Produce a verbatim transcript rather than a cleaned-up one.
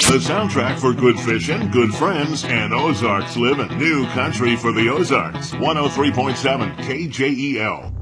The soundtrack for good fishing, good friends, and Ozarks living. New country for the Ozarks. one oh three point seven K J E L.